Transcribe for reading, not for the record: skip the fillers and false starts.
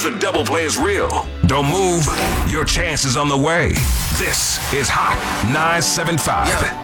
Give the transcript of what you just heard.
The double play is real. Don't move. Your chance is on the way. This is Hot 975.